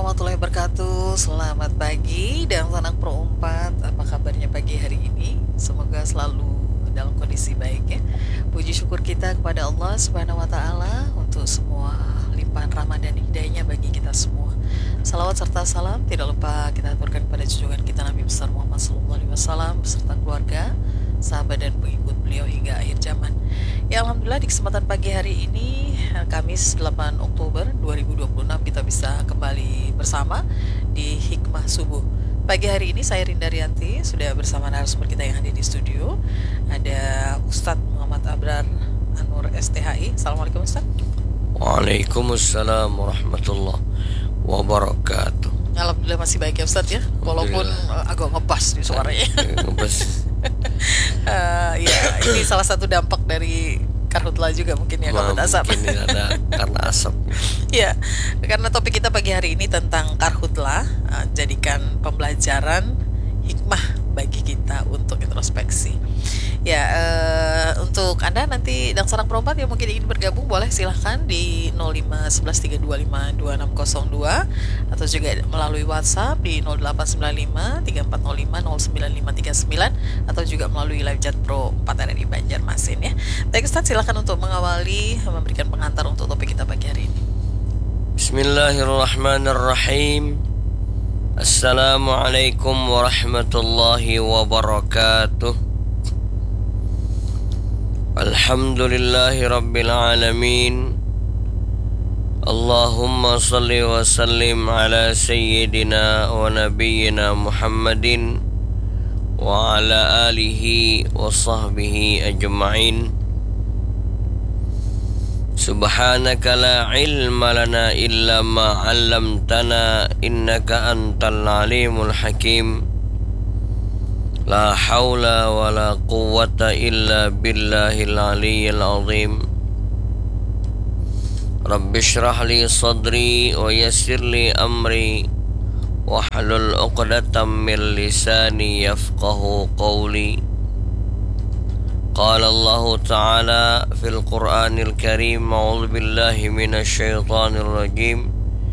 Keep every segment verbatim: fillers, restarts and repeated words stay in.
warahmatullahi wabarakatuh. Selamat pagi dan anak Pro empat. Apa kabarnya pagi hari ini? Semoga selalu dalam kondisi baik ya. Puji syukur kita kepada Allah Subhanahu wa taala untuk semua limpahan rahmat dan hidayahnya bagi kita semua. Salawat serta salam tidak lupa kita aturkan kepada junjungan kita Nabi besar Muhammad sallallahu alaihi wasallam beserta keluarga, sahabat dan pengikut beliau hingga akhir zaman. Ya alhamdulillah di kesempatan pagi hari ini Kamis delapan Oktober dua ribu dua puluh enam kita bisa kembali bersama di Hikmah Subuh. Pagi hari ini saya Rinda Rianti sudah bersama narasumber kita yang hadir di studio. Ada Ustadz Muhammad Abrar Anur S T H I. Assalamualaikum Ustadz. Waalaikumsalam warahmatullahi wabarakatuh. Alhamdulillah masih baik ya Ustadz ya, walaupun uh, agak ngebas di suaranya. Ngebas. uh, ya ini salah satu dampak dari karhutla juga mungkin ya, kabut asap. Mungkin ada karena asap. Ya, karena topik kita pagi hari ini tentang karhutla, uh, jadikan pembelajaran hikmah bagi kita untuk introspeksi. Ya, uh, untuk Anda nanti dan sarang perempat yang mungkin ingin bergabung boleh silahkan di nol lima satu satu tiga dua lima dua enam nol dua atau juga melalui WhatsApp di nol delapan sembilan lima tiga empat nol lima nol sembilan lima tiga sembilan atau juga melalui live chat Pro empat R I Banjarmasin ya. Baik Ustaz, silahkan untuk mengawali memberikan pengantar untuk topik kita pagi hari ini. Bismillahirrahmanirrahim. Assalamualaikum warahmatullahi wabarakatuh. Alhamdulillahi rabbil alamin. Allahumma salli wa sallim ala sayyidina wa nabiyyina Muhammadin wa ala alihi wa sahbihi ajma'in. Subhanaka la ilma lana illa ma 'allamtana innaka antal alimul hakim. La haula wa la quwwata illa billahil aliyyil azim. Rabbi shrah li sadri wa yassir li amri wahlul 'uqdatam min lisani yafqahu qawli. Qala Allah Ta'ala fil Qur'anil Karim, a'udzu billahi minasy syaithanir rajim.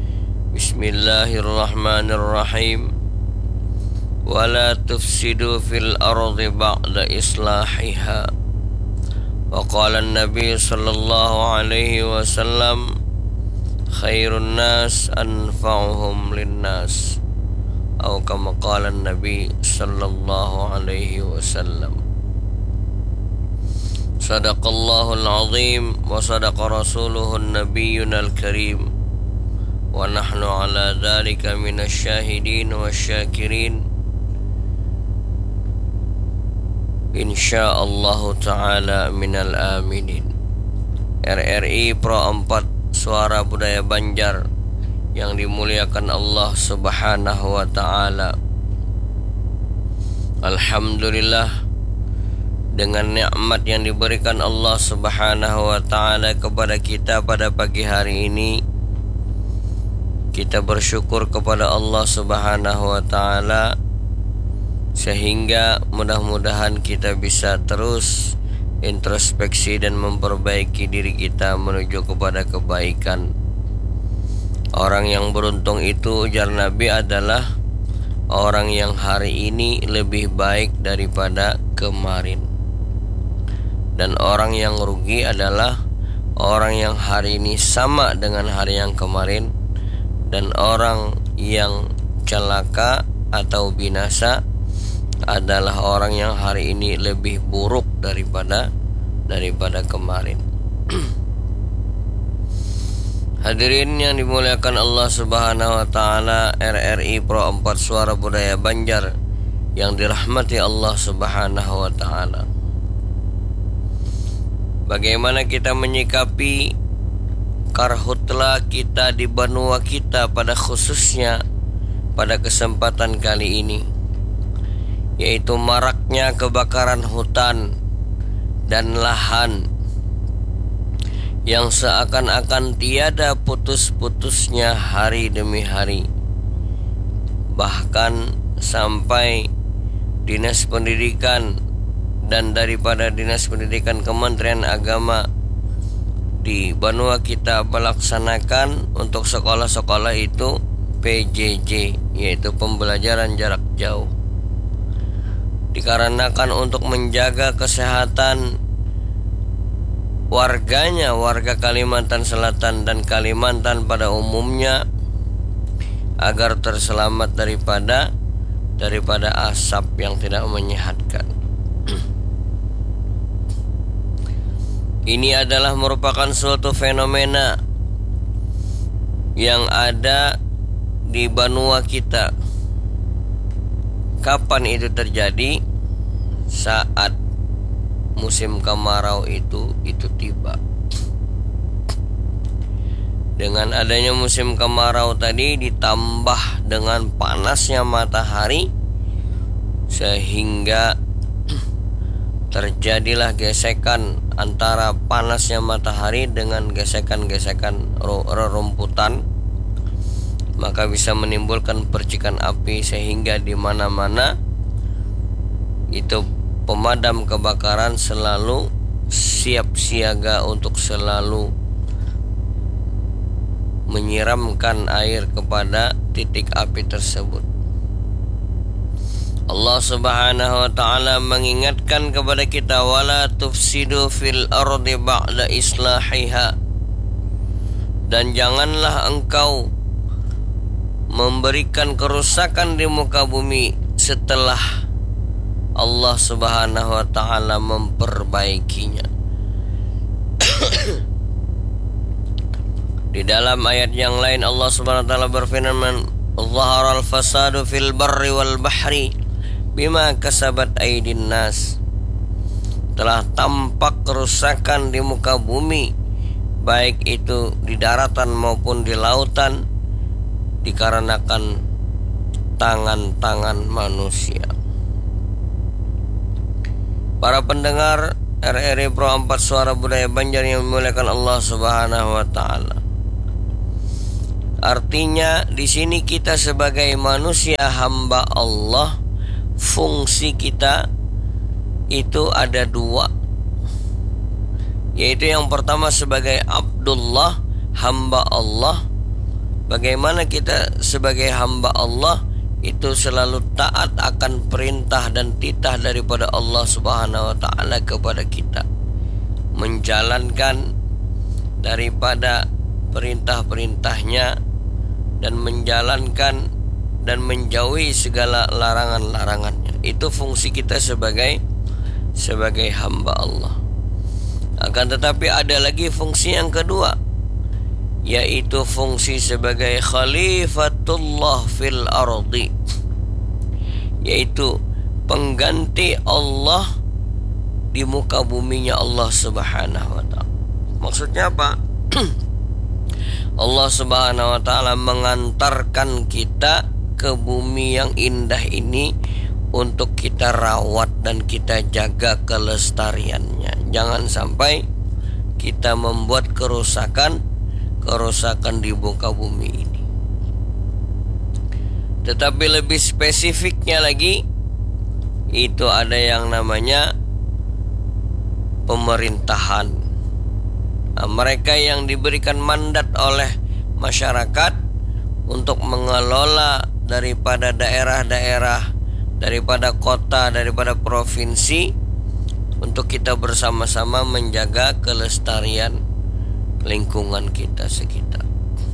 Bismillahirrahmanirrahim. Wala tufsidu fil ardi ba'da islahiha. Wa qala an-nabi sallallahu alaihi wasallam, khairun nas anfa'uhum linnas. Atau kama qala an-nabi sallallahu alaihi wasallam. Sadaqallahul azim wa sadaqa rasuluhun nabiyyunal karim. Wa nahnu ala dhalika minasyahidin wasyakirin. Insyaallah ta'ala minal aminin. R R I Pro empat Suara Budaya Banjar yang dimuliakan Allah Subhanahu wa ta'ala. Alhamdulillah, dengan nikmat yang diberikan Allah Subhanahu wa ta'ala kepada kita pada pagi hari ini, kita bersyukur kepada Allah Subhanahu wa ta'ala, sehingga mudah-mudahan kita bisa terus introspeksi dan memperbaiki diri kita menuju kepada kebaikan. Orang yang beruntung itu, ujar Nabi, adalah orang yang hari ini lebih baik daripada kemarin. Dan orang yang rugi adalah orang yang hari ini sama dengan hari yang kemarin. Dan orang yang celaka atau binasa adalah orang yang hari ini lebih buruk daripada daripada kemarin. Hadirin yang dimuliakan Allah Subhanahu wa taala, R R I Pro empat Suara Budaya Banjar yang dirahmati Allah Subhanahu wa taala. Bagaimana kita menyikapi karhutla kita di benua kita pada khususnya pada kesempatan kali ini, yaitu maraknya kebakaran hutan dan lahan yang seakan-akan tiada putus-putusnya hari demi hari. Bahkan sampai Dinas Pendidikan dan daripada Dinas Pendidikan Kementerian Agama di benua kita melaksanakan untuk sekolah-sekolah itu P J J, yaitu pembelajaran jarak jauh. Dikarenakan untuk menjaga kesehatan warganya, warga Kalimantan Selatan dan Kalimantan pada umumnya, agar terselamat daripada daripada asap yang tidak menyehatkan. Ini adalah merupakan suatu fenomena yang ada di benua kita. Kapan itu terjadi? Saat musim kemarau itu itu tiba. Dengan adanya musim kemarau tadi ditambah dengan panasnya matahari, sehingga terjadilah gesekan antara panasnya matahari dengan gesekan-gesekan rerumputan, maka bisa menimbulkan percikan api, sehingga di mana-mana itu pemadam kebakaran selalu siap siaga untuk selalu menyiramkan air kepada titik api tersebut. Allah Subhanahu wa taala mengingatkan kepada kita, wala tufsidu fil ardi ba'da islahiha, dan janganlah engkau memberikan kerusakan di muka bumi setelah Allah Subhanahu wa taala memperbaikinya. Di dalam ayat yang lain Allah Subhanahu wa taala berfirman, "Dhaharal fasadu fil barri wal bahri bima kasabat aydin nas." Telah tampak kerusakan di muka bumi, baik itu di daratan maupun di lautan, dikarenakan tangan-tangan manusia. Para pendengar R R I Pro empat Suara Budaya Banjar yang memuliakan Allah Subhanahu wa taala. Artinya di sini kita sebagai manusia hamba Allah, fungsi kita itu ada dua, yaitu yang pertama sebagai Abdullah, hamba Allah. Bagaimana kita sebagai hamba Allah itu selalu taat akan perintah dan titah daripada Allah Subhanahu wa taala kepada kita, menjalankan daripada perintah-perintahnya dan menjalankan dan menjauhi segala larangan-larangannya. Itu fungsi kita sebagai sebagai hamba Allah. Akan tetapi ada lagi fungsi yang kedua, yaitu fungsi sebagai khalifatullah fil ardi, yaitu pengganti Allah di muka buminya Allah Subhanahu wa taala. Maksudnya apa? Allah Subhanahu wa taala mengantarkan kita ke bumi yang indah ini untuk kita rawat dan kita jaga kelestariannya. Jangan sampai kita membuat kerusakan kerusakan di muka bumi ini. Tetapi lebih spesifiknya lagi, itu ada yang namanya pemerintahan. Nah, mereka yang diberikan mandat oleh masyarakat untuk mengelola daripada daerah-daerah, daripada kota, daripada provinsi, untuk kita bersama-sama menjaga kelestarian lingkungan kita sekitar.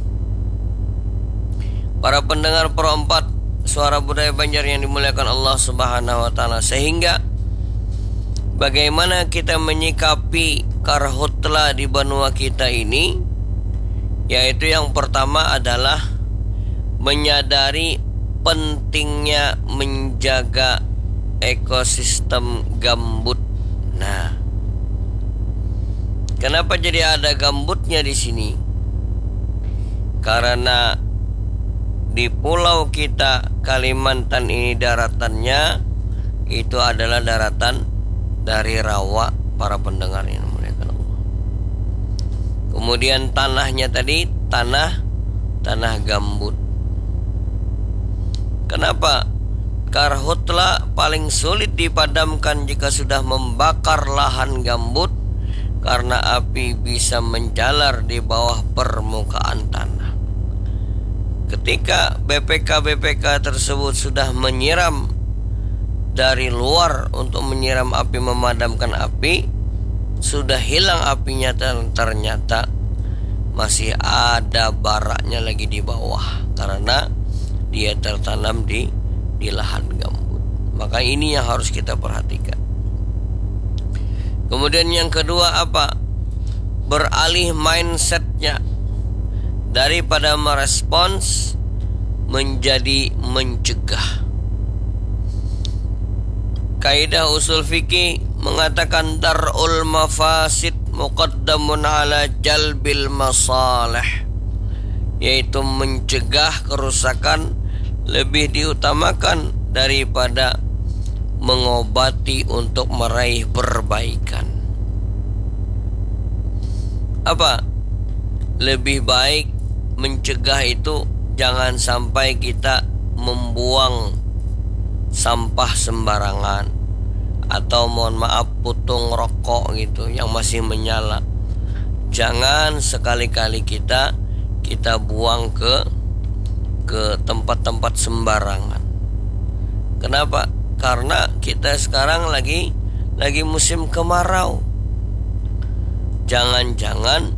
Para pendengar Pro empat Suara Budaya Banjar yang dimuliakan Allah Subhanahu wa taala, sehingga bagaimana kita menyikapi karhutla di benua kita ini, yaitu yang pertama adalah menyadari pentingnya menjaga ekosistem gambut. Nah, kenapa jadi ada gambutnya di sini? Karena di pulau kita Kalimantan ini daratannya itu adalah daratan dari rawa, para pendengar yang dimuliakan Allah. Kemudian tanahnya tadi tanah tanah gambut. Kenapa? Karhutla paling sulit dipadamkan jika sudah membakar lahan gambut, karena api bisa menjalar di bawah permukaan tanah. ketika B P K-B P K tersebut sudah menyiram dari luar untuk menyiram api, memadamkan api, sudah hilang apinya dan ternyata masih ada baraknya lagi di bawah karena dia tertanam di di lahan gambut. Maka ini yang harus kita perhatikan. Kemudian yang kedua apa? Beralih mindsetnya daripada merespons menjadi mencegah. Kaidah usul fikih mengatakan dar'ul mafasid muqaddamun ala jalbil masalih, yaitu mencegah kerusakan lebih diutamakan daripada mengobati untuk meraih perbaikan. Apa? Lebih baik mencegah itu jangan sampai kita membuang sampah sembarangan, atau mohon maaf putung rokok gitu yang masih menyala. Jangan sekali-kali kita kita buang ke ke tempat-tempat sembarangan. Kenapa? Karena kita sekarang lagi lagi musim kemarau. Jangan-jangan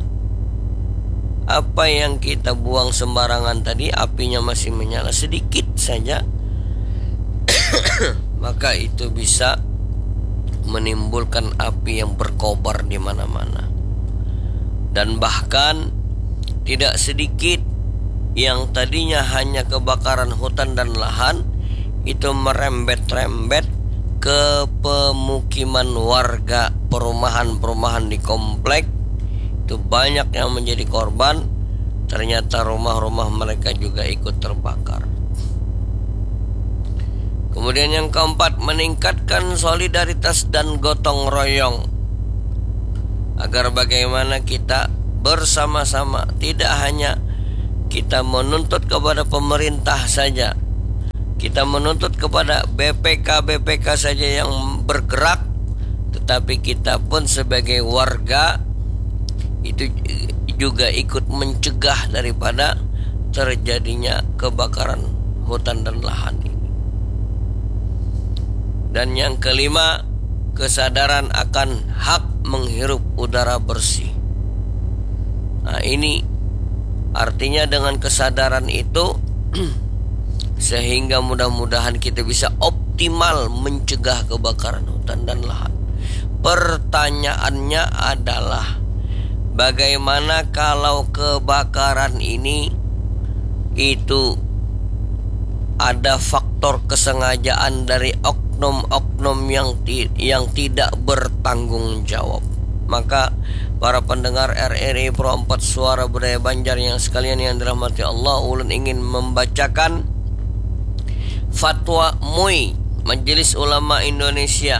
apa yang kita buang sembarangan tadi apinya masih menyala sedikit saja, maka itu bisa menimbulkan api yang berkobar di mana-mana. Dan bahkan tidak sedikit yang tadinya hanya kebakaran hutan dan lahan itu merembet-rembet ke pemukiman warga, perumahan-perumahan di komplek. Itu banyak yang menjadi korban. Ternyata rumah-rumah mereka juga ikut terbakar. Kemudian yang keempat, meningkatkan solidaritas dan gotong royong, agar bagaimana kita bersama-sama, tidak hanya kita menuntut kepada pemerintah saja, kita menuntut kepada B P K-B P K saja yang bergerak, tetapi kita pun sebagai warga itu juga ikut mencegah daripada terjadinya kebakaran hutan dan lahan ini. Dan yang kelima, kesadaran akan hak menghirup udara bersih. Nah, ini artinya dengan kesadaran itu sehingga mudah-mudahan kita bisa optimal mencegah kebakaran hutan dan lahan. Pertanyaannya adalah bagaimana kalau kebakaran ini itu ada faktor kesengajaan dari oknum-oknum yang ti- yang tidak bertanggung jawab. Maka para pendengar R R I Pro empat Suara Budaya Banjar yang sekalian yang dirahmati Allah, ulun ingin membacakan fatwa M U I, Majelis Ulama Indonesia,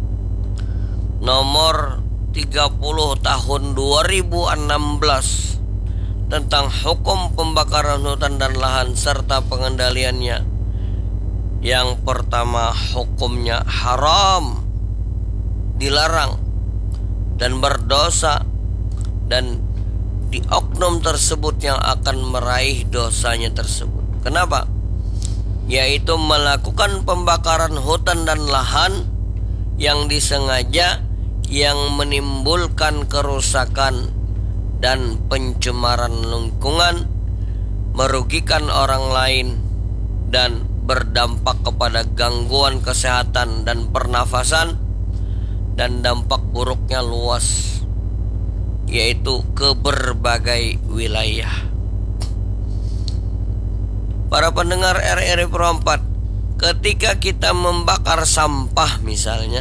nomor tiga puluh tahun dua ribu enam belas tentang hukum pembakaran hutan dan lahan serta pengendaliannya. Yang pertama, hukumnya haram, dilarang dan berdosa, dan di oknum tersebut yang akan meraih dosanya tersebut. Kenapa? Yaitu melakukan pembakaran hutan dan lahan yang disengaja, yang menimbulkan kerusakan dan pencemaran lingkungan, merugikan orang lain, dan berdampak kepada gangguan kesehatan dan pernafasan, dan dampak buruknya luas, yaitu ke berbagai wilayah. Para pendengar R R I Pro empat, ketika kita membakar sampah misalnya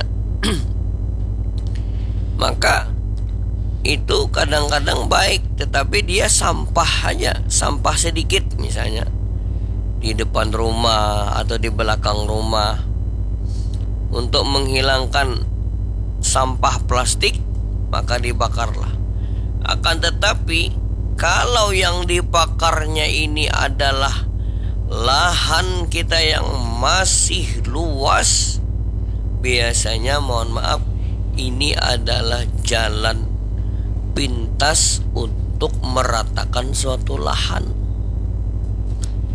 maka itu kadang-kadang baik, tetapi dia sampah aja, sampah sedikit misalnya di depan rumah atau di belakang rumah, untuk menghilangkan sampah plastik maka dibakarlah. Akan tetapi kalau yang dibakarnya ini adalah lahan kita yang masih luas, biasanya mohon maaf ini adalah jalan pintas untuk meratakan suatu lahan.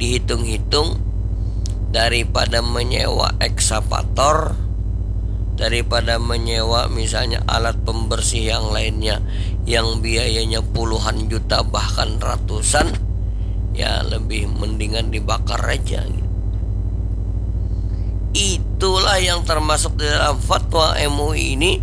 dihitung-hitung, daripada menyewa ekskavator, daripada menyewa misalnya alat pembersih yang lainnya yang biayanya puluhan juta bahkan ratusan, ya lebih mendingan dibakar aja gitu. Itulah yang termasuk di dalam fatwa M U I ini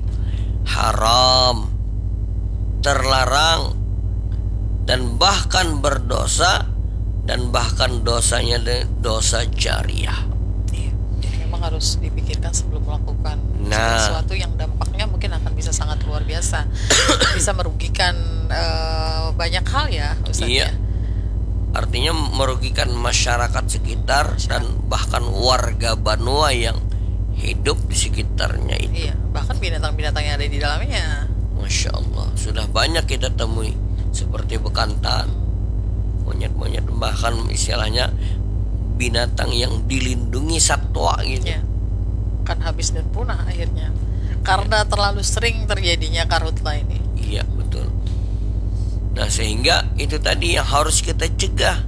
haram, terlarang, dan bahkan berdosa, dan bahkan dosanya dosa jariah. Iya, jadi memang harus dipikirkan sebelum melakukan Nah. sesuatu yang dampaknya mungkin akan bisa sangat luar biasa, bisa merugikan uh, banyak hal ya, Ustaz. Iya. Ya? Artinya merugikan masyarakat sekitar dan bahkan warga Banua yang hidup di sekitarnya itu. Iya, bahkan binatang-binatang yang ada di dalamnya. Masya Allah, sudah banyak kita temui seperti bekantan, monyet-monyet, bahkan istilahnya binatang yang dilindungi satwa gitu. Iya. Kan habis dan punah akhirnya karena terlalu sering terjadinya karhutla ini. Iya, betul. Nah, sehingga itu tadi yang harus kita cegah.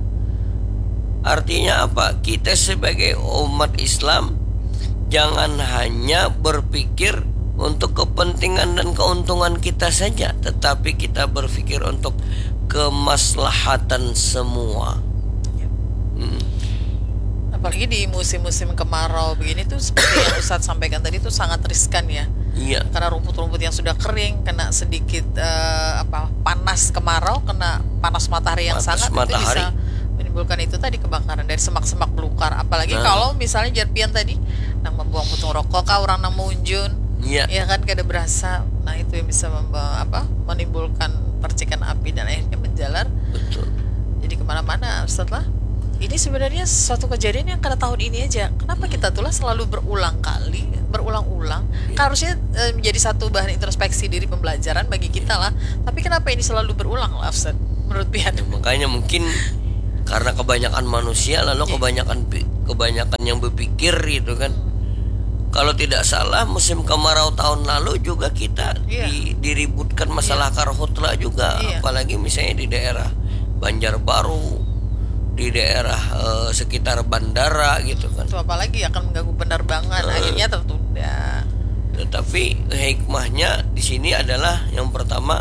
Artinya apa? Kita sebagai umat Islam jangan hanya berpikir untuk kepentingan dan keuntungan kita saja, tetapi kita berpikir untuk kemaslahatan semua. hmm. Apalagi di musim-musim kemarau begini tuh, seperti yang Ustadz sampaikan tadi, tuh sangat riskan ya. Iya. Karena rumput-rumput yang sudah kering kena sedikit uh, apa panas kemarau, kena panas matahari yang Panas sangat, matahari. itu bisa menimbulkan itu tadi kebakaran dari semak-semak belukar. Apalagi Nah. kalau misalnya jarpian tadi nang membuang putung rokok kah orang nang munjun, Iya. ya kan kada berasa. Nah itu yang bisa membawa, apa menimbulkan percikan api dan akhirnya menjalar. Betul. Jadi kemana-mana setelah ini sebenarnya suatu kejadian yang karena tahun ini aja. Kenapa kita tuh lah selalu berulang kali, berulang-ulang? Kan harusnya e, menjadi satu bahan introspeksi diri, pembelajaran bagi kita lah. Tapi kenapa ini selalu berulang lah, Ustaz? Menurut Pian? Ya, makanya mungkin karena kebanyakan manusia, lalu Iya. kebanyakan kebanyakan yang berpikir gitu kan. Kalau tidak salah musim kemarau tahun lalu juga kita Iya. di- diributkan masalah karhutla juga, Iya. apalagi misalnya di daerah Banjarbaru, di daerah eh, sekitar bandara gitu kan. Itu apalagi akan mengganggu penerbangan, akhirnya tertunda. Tetapi hikmahnya di sini adalah yang pertama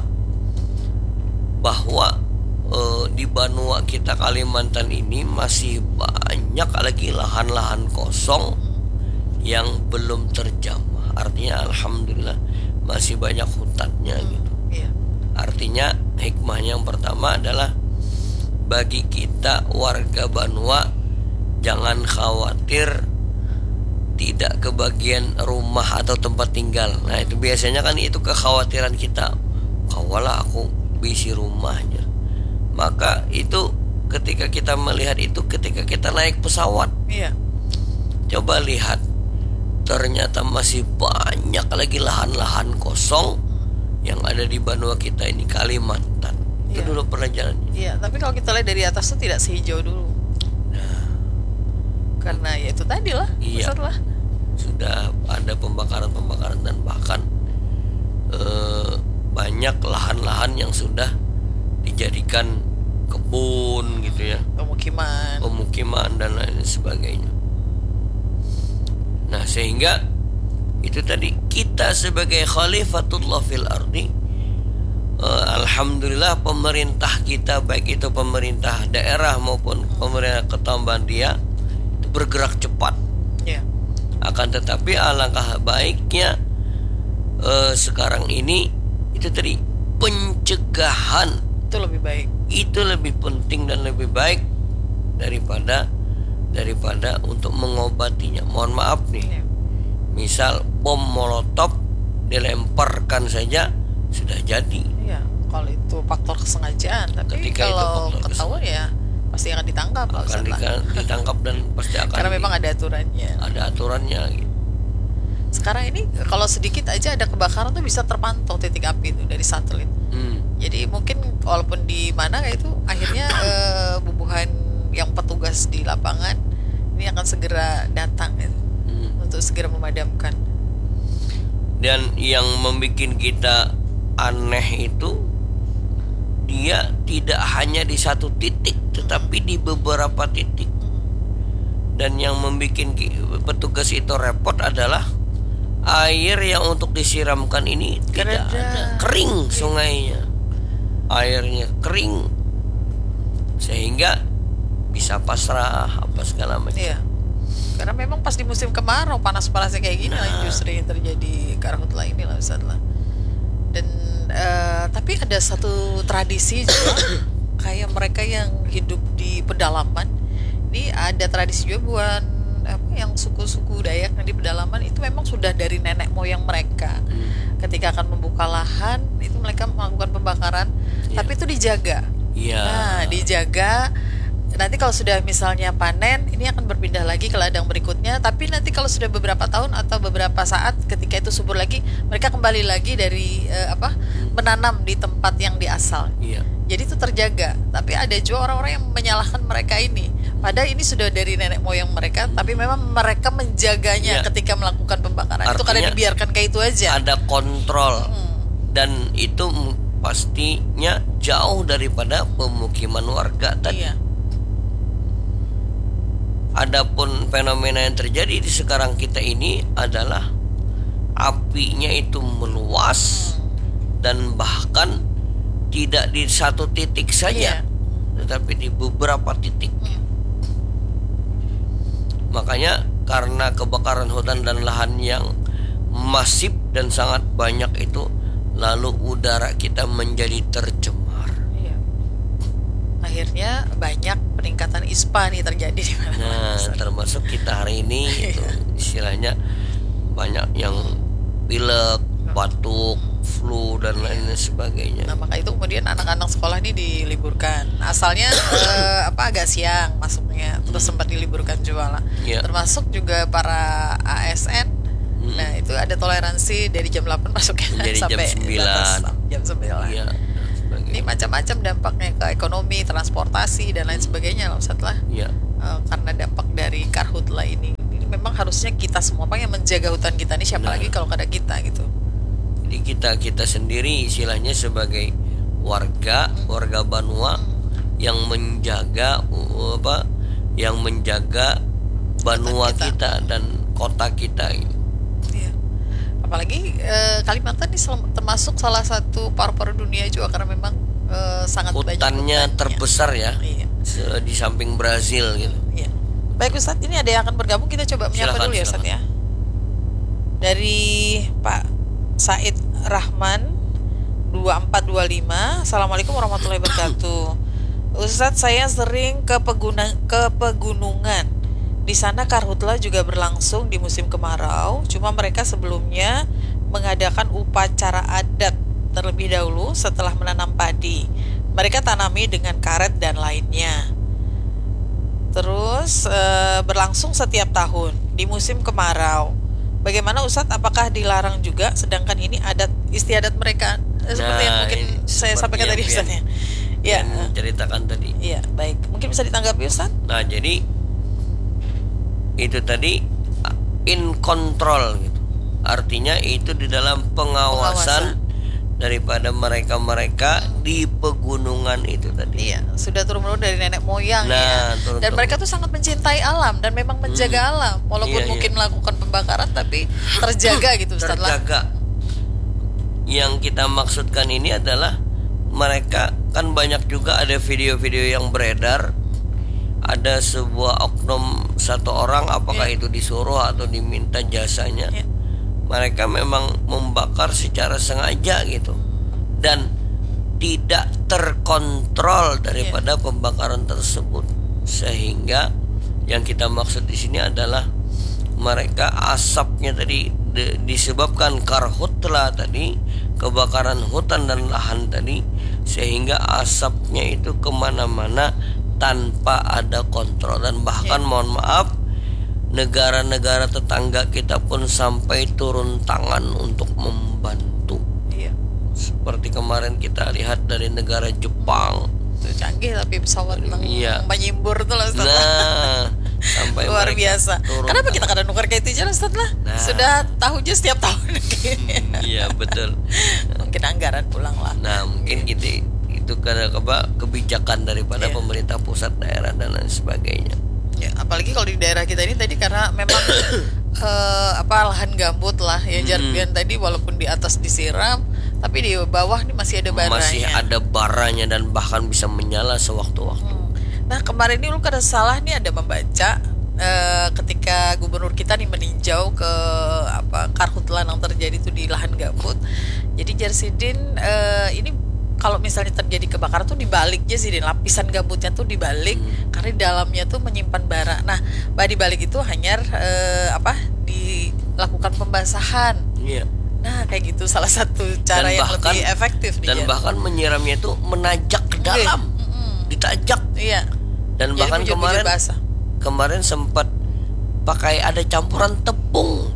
bahwa eh, di Banua kita Kalimantan ini masih banyak lagi lahan-lahan kosong yang belum terjamah. Artinya alhamdulillah masih banyak hutannya gitu. Iya. Artinya hikmahnya yang pertama adalah bagi kita warga Banua jangan khawatir tidak kebagian rumah atau tempat tinggal. Nah itu biasanya kan itu kekhawatiran kita. Kawalah aku bisi rumahnya. Maka itu ketika kita melihat itu ketika kita naik pesawat, Iya. coba lihat ternyata masih banyak lagi lahan-lahan kosong yang ada di Banua kita ini, Kalimantan. Itu Iya. dulu pernah jalan. Iya, tapi kalau kita lihat dari atas tuh tidak sehijau dulu. Karena ya itu tadi lah, Iya. Ustaz lah. Sudah ada pembakaran-pembakaran dan bahkan eh, banyak lahan-lahan yang sudah dijadikan kebun gitu ya, Pemukiman. pemukiman dan lain sebagainya. Nah sehingga itu tadi kita sebagai khalifatullah fil ardi, eh, alhamdulillah pemerintah kita, baik itu pemerintah daerah maupun pemerintah kota Bandia, itu bergerak cepat. Iya. Akan tetapi alangkah baiknya eh, sekarang ini itu tadi pencegahan Itu lebih baik. itu lebih penting dan lebih baik daripada daripada untuk mengobatinya. Mohon maaf nih, Iya. misal bom molotov dilemparkan saja sudah jadi. Iya, kalau itu faktor kesengajaan, tapi Ketika itu kalau faktor ketahuan ya pasti akan ditangkap, Pak Akan Ustaz lah. dika- ditangkap dan pasti akan Karena di- memang ada aturannya. ada aturannya gitu. Sekarang ini kalau sedikit aja ada kebakaran tuh bisa terpantau titik api itu dari satelit. Hmm. Jadi mungkin walaupun di mana kayak itu akhirnya eh, bubuhan yang petugas di lapangan ini akan segera datang gitu, Hmm. untuk segera memadamkan. Dan yang membuat kita aneh itu dia tidak hanya di satu titik tetapi di beberapa titik. Dan yang membuat petugas itu repot adalah air yang untuk disiramkan ini tidak Karena ada, kering sungainya, airnya kering sehingga bisa pasrah apa segala macam. Iya. Karena memang pas di musim kemarau panas-panasnya kayak gini lah Nah. industri yang terjadi karhutla ini lah Ustaz lah. Dan eh, tapi ada satu tradisi juga kayak mereka yang hidup di pedalaman. Ini ada tradisi juga buat apa yang suku-suku Dayak yang di pedalaman itu memang sudah dari nenek moyang mereka. Hmm. Ketika akan membuka lahan itu mereka melakukan pembakaran, Iya. tapi itu dijaga. Iya. Nah, dijaga. Nanti kalau sudah misalnya panen, ini akan berpindah lagi ke ladang berikutnya. Tapi nanti kalau sudah beberapa tahun atau beberapa saat, ketika itu subur lagi, mereka kembali lagi dari eh, apa menanam di tempat yang di asal. Iya. Jadi itu terjaga. Tapi ada juga orang-orang yang menyalahkan mereka ini. Padahal ini sudah dari nenek moyang mereka, tapi memang mereka menjaganya Iya. ketika melakukan pembakaran. itu karena Artinya dibiarkan kayak itu aja. Ada kontrol Hmm. dan itu m- pastinya jauh daripada pemukiman warga tadi. Iya. Adapun fenomena yang terjadi di sekarang kita ini adalah apinya itu meluas dan bahkan tidak di satu titik saja, Iya. tetapi di beberapa titik. Hmm. Makanya karena kebakaran hutan dan lahan yang masif dan sangat banyak itu, lalu udara kita menjadi tercemar. Iya. Akhirnya banyak peningkatan ispa nih terjadi di mana-mana. Nah, termasuk kita hari ini itu istilahnya banyak yang pilek, batuk, flu dan lain sebagainya. Nah, maka itu kemudian anak-anak sekolah ini diliburkan. Asalnya eh, apa agak siang masuknya, terus sempat diliburkan juga lah. Iya. Termasuk juga para A S N. Hmm. Nah, itu ada toleransi dari jam delapan masuknya Menjadi jam sampai sembilan. batas jam sembilan. Iya, dan Ini sebagainya. macam-macam dampaknya ke ekonomi, transportasi dan lain sebagainya loh setelah Iya. eh, karena dampak dari karhutla ini. Ini memang harusnya kita semua apa yang menjaga hutan kita ini siapa Nah. lagi kalau kada kita gitu. Jadi kita kita sendiri istilahnya sebagai warga warga Banua yang menjaga uh, apa yang menjaga Banua kita. kita dan kota kita. Iya. Apalagi eh, Kalimantan ini sel- termasuk salah satu paru-paru dunia juga karena memang eh, sangat banyak Hutannya hutannya. terbesar ya, Iya. se- di samping Brazil gitu. Iya. Baik Ustadz, ini ada yang akan bergabung, kita coba menyapa Silakan, dulu ya Ustadz silakan. ya. Dari Pak Said Rahman dua empat dua lima. Assalamualaikum warahmatullahi wabarakatuh. Ustadz, saya sering ke peguna, ke pegunungan. Di sana karhutla juga berlangsung di musim kemarau. Cuma mereka sebelumnya mengadakan upacara adat terlebih dahulu setelah menanam padi. Mereka tanami dengan karet dan lainnya. Terus eh, berlangsung setiap tahun di musim kemarau. Bagaimana Ustadz? Apakah dilarang juga? Sedangkan ini adat istiadat mereka eh, seperti yang Nah, mungkin ini saya seperti sampaikan yang tadi Pian- Ustadz ya. Ya, Yang ceritakan tadi. iya baik. Mungkin bisa ditanggapi Ustadz? Nah, jadi itu tadi uh, in control gitu. Artinya itu di dalam pengawasan, daripada mereka-mereka di pegunungan itu tadi. Iya, sudah turun-menurun dari nenek moyang Nah, ya. turun- Dan turun. mereka tuh sangat mencintai alam dan memang menjaga alam, walaupun Iya, mungkin iya. melakukan pembakaran tapi terjaga gitu Ustadz lah. Terjaga. Yang kita maksudkan ini adalah mereka kan banyak juga ada video-video yang beredar. Ada sebuah oknum satu orang, apakah Iya. itu disuruh atau diminta jasanya. Iya. Mereka memang membakar secara sengaja gitu dan tidak terkontrol daripada pembakaran tersebut, sehingga yang kita maksud di sini adalah mereka asapnya tadi di- disebabkan karhutla tadi, kebakaran hutan dan lahan tadi, sehingga asapnya itu kemana-mana tanpa ada kontrol. Dan bahkan mohon maaf, negara-negara tetangga kita pun sampai turun tangan untuk membantu. Iya. Seperti kemarin kita lihat dari negara Jepang. Itu canggih tapi pesawat nang Iya. menyimbur tuh lah Ustadz. Nah, sampai Luar mereka biasa. turun Kenapa tangan. kita kadang nukar kayak itu aja Ustadz lah? Nah. Sudah tahu aja setiap tahun. Iya, betul. Mungkin anggaran pulang lah. Nah, mungkin gitu itu karena apa kebijakan daripada Iya. pemerintah pusat, daerah dan lain sebagainya. Ya, apalagi apalagi kalau di daerah kita ini tadi karena memang eh, apa lahan gambut lah ya, Jarbian tadi walaupun di atas disiram tapi di bawah nih masih ada baranya. Masih ada baranya dan bahkan bisa menyala sewaktu-waktu. Hmm. Nah kemarin ini lu kada salah nih ada membaca eh, ketika gubernur kita nih meninjau ke apa karhutlah yang terjadi itu di lahan gambut. Jadi Jarsidin eh, ini kalau misalnya terjadi kebakaran tuh dibaliknya sih, lapisan gambutnya tuh dibalik hmm. karena di dalamnya tuh menyimpan bara. Nah, bah dibalik itu hanya eh, apa dilakukan pembasahan. Iya. Nah, kayak gitu salah satu cara dan yang bahkan, lebih efektif nih. Dan Jan. bahkan menyiramnya itu menajak ke dalam, mm-hmm. ditajak. Iya. Dan jadi bahkan kemarin basah. kemarin sempat pakai ada campuran tepung.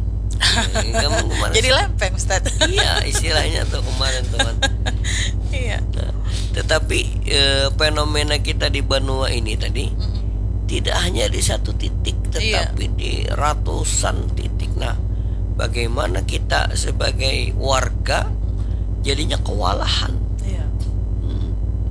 Jadi lempeng, Ustaz. Iya, istilahnya tuh kemarin teman. Iya. Nah, tetapi e, fenomena kita di Banua ini tadi mm-hmm. tidak hanya di satu titik, tetapi iya. di ratusan titik. Nah, bagaimana kita sebagai warga jadinya kewalahan? Iya. Hmm.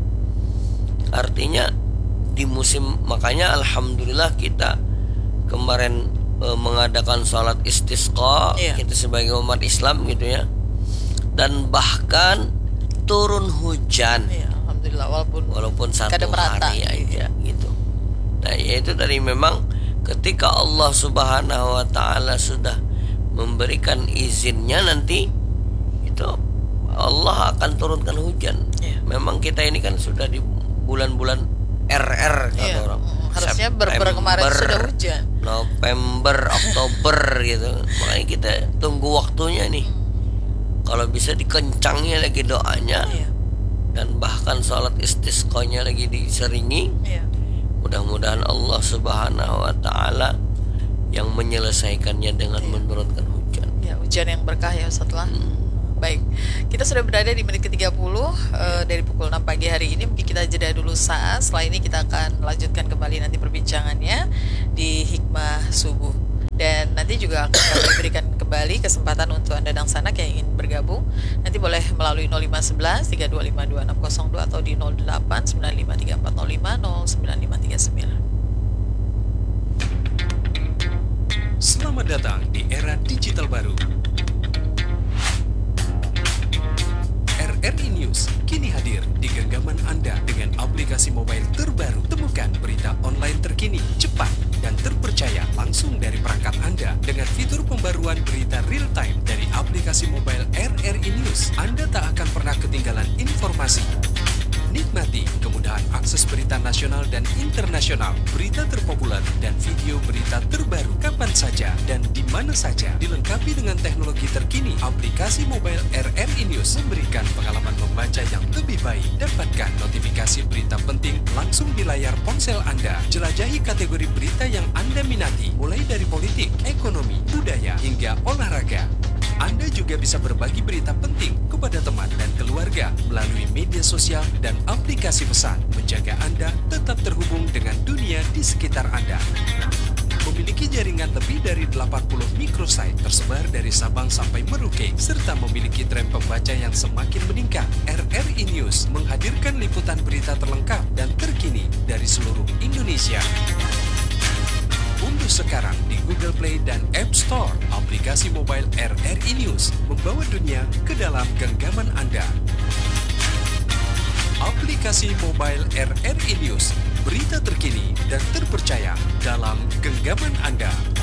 Artinya di musim, makanya alhamdulillah kita kemarin e, mengadakan sholat istisqa, iya. kita sebagai umat Islam gitu ya, dan bahkan turun hujan. Iya, alhamdulillah walaupun walaupun satu hari aja gitu. Nah, yaitu tadi memang ketika Allah Subhanahu wa taala sudah memberikan izinnya, nanti itu Allah akan turunkan hujan. Yeah. Memang kita ini kan sudah di bulan-bulan R R kata yeah. orang. Mm, harusnya ber-ber kemarin sudah hujan. November, Oktober gitu. Makanya kita tunggu waktunya nih. Mm. Kalau bisa dikencangnya lagi doanya. Yeah. Dan bahkan sholat istisqanya lagi diseringi. Yeah. Mudah-mudahan Allah Subhanahu wa taala yang menyelesaikannya dengan ya. menurunkan hujan. Ya, hujan yang berkah ya setelah. Hmm. Baik. Kita sudah berada di menit ke tiga puluh ya. uh, dari pukul enam pagi hari ini. Mungkin kita jeda dulu saat. Setelah ini kita akan lanjutkan kembali nanti perbincangannya di Hikmah Subuh. Dan nanti juga akan kami berikan kembali kesempatan untuk Anda dan sanak yang ingin bergabung. Nanti boleh melalui nol lima satu satu tiga dua lima dua enam nol dua atau di nol delapan sembilan lima tiga empat nol lima nol sembilan lima tiga sembilan. Selamat datang di era digital baru. R R I News kini hadir di genggaman Anda dengan aplikasi mobile terbaru. Temukan berita online terkini, cepat, dan terpercaya langsung dari perangkat Anda dengan fitur pembaruan berita real time dari aplikasi mobile R R I News. Anda tak akan pernah ketinggalan informasi. Nikmati kemudahan akses berita nasional dan internasional, berita terpopuler, dan video berita terbaru kapan saja dan di mana saja. Dilengkapi dengan teknologi terkini, aplikasi mobile R R I News memberikan pengalaman membaca yang lebih baik. Dapatkan notifikasi berita penting langsung di layar ponsel Anda. Jelajahi kategori berita yang Anda minati, mulai dari politik, ekonomi, budaya, hingga olahraga. Anda juga bisa berbagi berita penting kepada teman dan keluarga melalui media sosial dan aplikasi pesan, menjaga Anda tetap terhubung dengan dunia di sekitar Anda. Memiliki jaringan lebih dari delapan puluh microsite tersebar dari Sabang sampai Merauke, serta memiliki tren pembaca yang semakin meningkat. R R I News menghadirkan liputan berita terlengkap dan terkini dari seluruh Indonesia. Unduh sekarang di Google Play dan App Store aplikasi mobile R R I News, membawa dunia ke dalam genggaman Anda. Aplikasi mobile R R I News, berita terkini dan terpercaya dalam genggaman Anda.